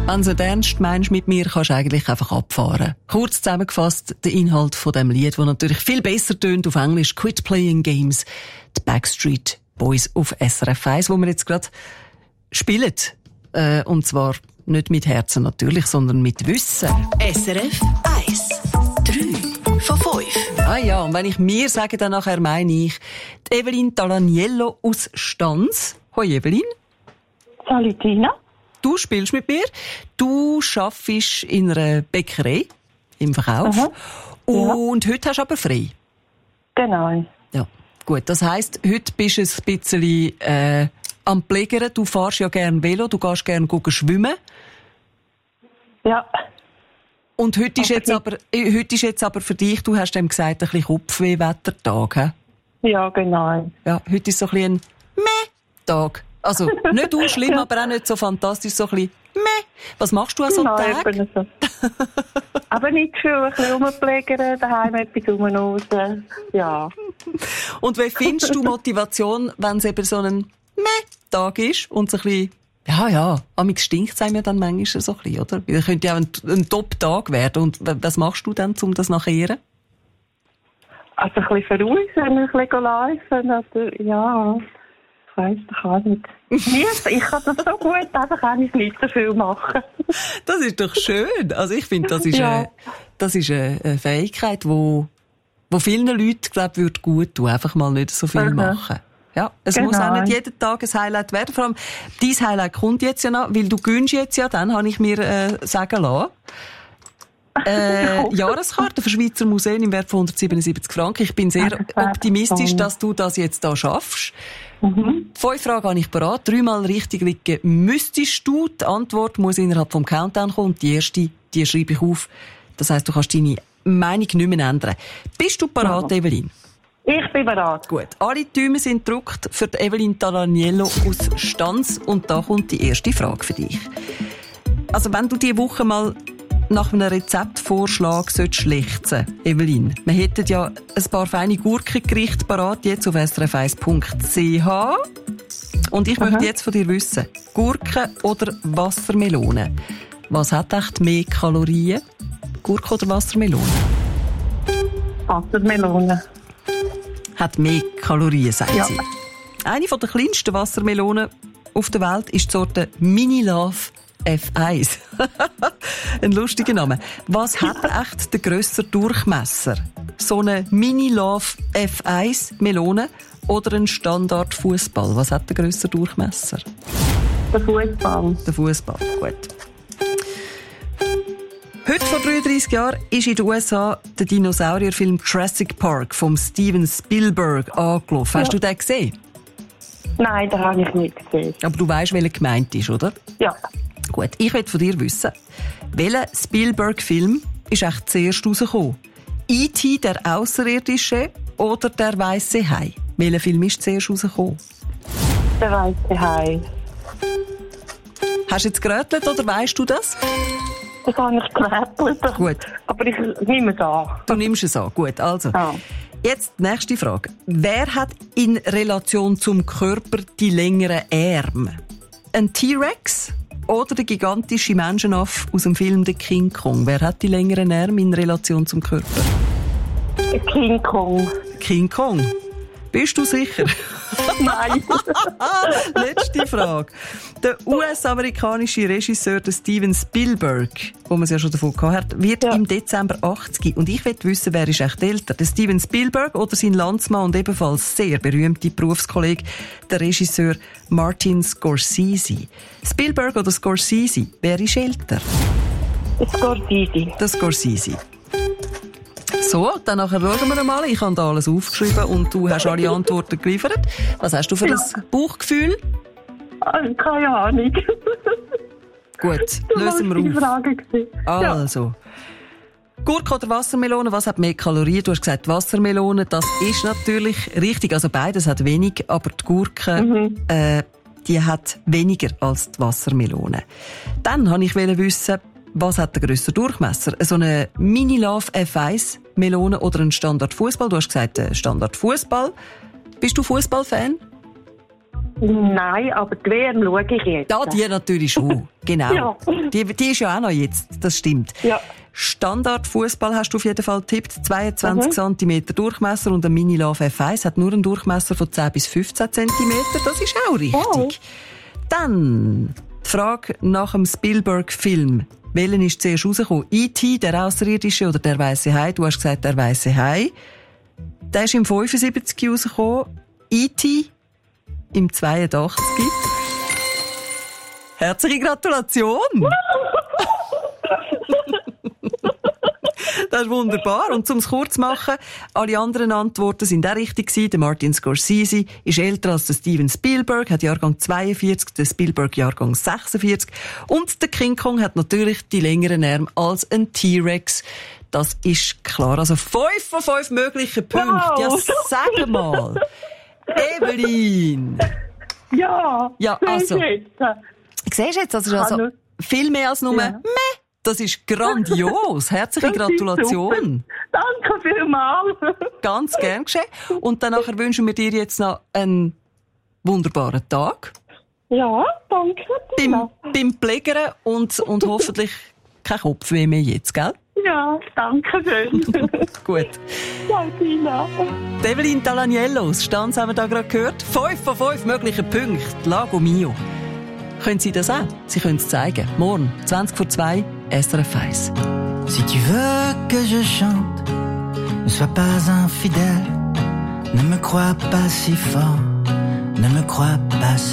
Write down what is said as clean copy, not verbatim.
Wenn du es ernst meinst mit mir, kannst du eigentlich einfach abfahren. Kurz zusammengefasst, der Inhalt von dem Lied, das natürlich viel besser tönt auf Englisch, Quit Playing Games, die Backstreet Boys auf SRF 1, wo wir jetzt gerade spielen. Und zwar nicht mit Herzen natürlich, sondern mit Wissen. SRF 1. 3 von 5. Ah ja, und wenn ich mir sage, dann nachher meine ich die Evelyn Talaniello aus Stanz. Hoi Evelyn. Salut Tina. Du spielst mit mir. Du arbeitest in einer Bäckerei im Verkauf. Aha. Und heute hast du aber frei. Genau. Ja, gut. Das heisst, heute bist du ein bisschen am Pflegern. Du fährst ja gerne Velo, du gehst gerne schwimmen. Ja. Und heute ist jetzt aber für dich, du hast dem gesagt, ein bisschen Kopfweh-Wettertag. Ja, genau. Ja, heute ist so ein bisschen ein Meh-Tag. Also, nicht so schlimm, aber auch nicht so fantastisch, so ein bisschen Meh. Was machst du an so einem Tag? Eben so. Aber nicht viel, ein bisschen rumpflegern, daheim etwas rumhausen. Ja. Und wie findest du Motivation, wenn es eben so ein Meh-Tag ist und so ein bisschen, ja, amix stinkt es einem ja dann manchmal so ein bisschen, oder? Das könnte ja auch ein Top-Tag werden. Und was machst du dann, um das nachher? Also ein bisschen verruhigen, ein bisschen laufen, oder, ja. Ich weiss doch auch nicht. Ich kann das so gut, einfach auch nicht so viel machen. Das ist doch schön. Also ich finde, das ist eine Fähigkeit, wo vielen Leuten, glaube ich, gut tun, einfach mal nicht so viel machen. Ja, es muss auch nicht jeden Tag ein Highlight werden. Vor allem, dein Highlight kommt jetzt ja noch, weil du gönnst jetzt ja, dann habe ich mir sagen lassen. Jahreskarte für Schweizer Museen im Wert von 177 Franken. Ich bin sehr optimistisch, dass du das jetzt da schaffst. 5 Fragen habe ich parat. 3-mal richtig liegen müsstest du. Die Antwort muss innerhalb vom Countdown kommen. Und die erste, die schreibe ich auf. Das heisst, du kannst deine Meinung nicht mehr ändern. Bist du parat, Evelyn? Ich bin bereit. Gut. Alle Däume sind gedrückt für die Evelyn Talaniello aus Stanz. Und da kommt die erste Frage für dich. Also, wenn du diese Woche mal nach einem Rezeptvorschlag lechzen, Evelyn. Wir hätten ja ein paar feine Gurkengerichte parat, jetzt auf srf1.ch. Und ich möchte jetzt von dir wissen, Gurke oder Wassermelone? Was hat echt mehr Kalorien? Gurke oder Wassermelone? Wassermelone. Hat mehr Kalorien, sagt sie. Eine der kleinsten Wassermelonen auf der Welt ist die Sorte Mini Love F1. Ein lustiger Name. Was hat echt den grösseren Durchmesser? So eine Mini Love F1 Melone oder ein Standard Fußball? Was hat den grösseren Durchmesser? Der Fußball. Der Fußball, gut. Heute vor 33 Jahren ist in den USA der Dinosaurierfilm Jurassic Park vom Steven Spielberg angelaufen. Hast du den gesehen? Nein, den habe ich nicht gesehen. Aber du weisst, welcher gemeint ist, oder? Ja. Gut, ich will von dir wissen, welcher Spielberg-Film ist echt zuerst rausgekommen? E.T., der Außerirdische oder der Weisse Hai? Welcher Film ist zuerst rausgekommen? Der Weisse Hai. Hast du jetzt gerätselt oder weisst du das? Das habe ich gerätselt. Gut. Aber ich nehme es an. Du nimmst es an. Gut, also. Ja. Jetzt die nächste Frage. Wer hat in Relation zum Körper die längeren Arme? Ein T-Rex oder der gigantische Menschenaff aus dem Film The King Kong? Wer hat die längeren Arme in Relation zum Körper? King Kong. King Kong. Bist du sicher? Nein. Letzte Frage. Der US-amerikanische Regisseur Steven Spielberg, wo man es ja schon davon gehabt hat, wird im Dezember 80. Und ich will wissen, wer ist echt älter? Der Steven Spielberg oder sein Landsmann und ebenfalls sehr berühmte Berufskollege, der Regisseur Martin Scorsese. Spielberg oder Scorsese, wer ist älter? Scorsese. Der Scorsese. So, dann nachher schauen wir mal. Ich habe da alles aufgeschrieben und du hast alle Antworten geliefert. Was hast du für ein Bauchgefühl? Keine Ahnung. Gut, lösen wir auf. Also, Gurke oder Wassermelone, was hat mehr Kalorien? Du hast gesagt Wassermelone, das ist natürlich richtig. Also beides hat wenig, aber die Gurke, die hat weniger als die Wassermelone. Dann wollte ich wissen, was hat der grössere Durchmesser? So eine Mini-Love F1 Melone oder ein Standard Fußball? Du hast gesagt Standard Fußball. Bist du Fußballfan? Nein, aber die WM schaue ich jetzt. Ja, die natürlich schon. Genau. Ja. Die ist ja auch noch jetzt, das stimmt. Ja. Standardfußball hast du auf jeden Fall getippt. 22 cm Durchmesser und ein Mini-Love F1 hat nur einen Durchmesser von 10 bis 15 cm. Das ist auch richtig. Oh. Dann die Frage nach dem Spielberg-Film. Welchen ist zuerst rausgekommen? E.T., der Außerirdische oder der Weiße Hai? Du hast gesagt, der Weiße Hai. Der ist im 75 rausgekommen. E.T. im 82. Herzliche Gratulation! Das ist wunderbar. Und zum es kurz zu machen, alle anderen Antworten sind auch richtig gewesen. Der Martin Scorsese ist älter als der Steven Spielberg, hat Jahrgang 42, der Spielberg Jahrgang 46. Und der King Kong hat natürlich die längeren Arme als ein T-Rex. Das ist klar. Also 5 von 5 möglichen Punkten. Wow. Ja, sag mal. Evelyn. Ja, also. jetzt. Siehst du jetzt, das ist also viel mehr als nur Meh. Das ist grandios. Herzliche Gratulation. Danke vielmals. Ganz gern geschehen. Und dann nachher wünschen wir dir jetzt noch einen wunderbaren Tag. Ja, danke. Beim Pflegern und hoffentlich kein Kopfweh mehr jetzt, gell? Ja, danke schön. Gut. Ja, Tina. Evelyn Talaniello aus Stanz haben wir da gerade gehört. 5 von 5 möglichen Punkten. Lago Mio. Können Sie das auch? Sie können es zeigen. Morgen, 20 vor 2, SRF 1. Si tu veux que je chante, ne sois pas infidèle, ne me crois pas si fort, ne me crois pas si